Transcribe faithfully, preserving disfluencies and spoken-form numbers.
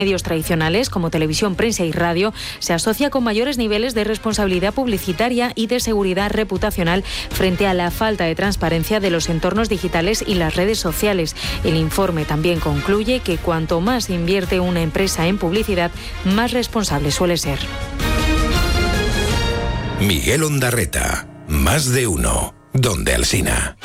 medios tradicionales como televisión, prensa y radio se asocia con mayores niveles de responsabilidad publicitaria y de seguridad reputacional frente a la falta de transparencia de los entornos digitales y las redes sociales. El informe también concluye que cuanto más invierte una empresa en publicidad, más responsable suele ser. Miguel Ondarreta, Más de Uno, Donde Alsina.